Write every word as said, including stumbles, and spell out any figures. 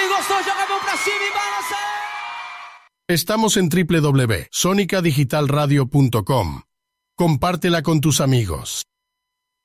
gostou, joga a mão pra cima e balança! Estamos en doble u doble u doble u punto sonica digital radio punto com. Compártela con tus amigos.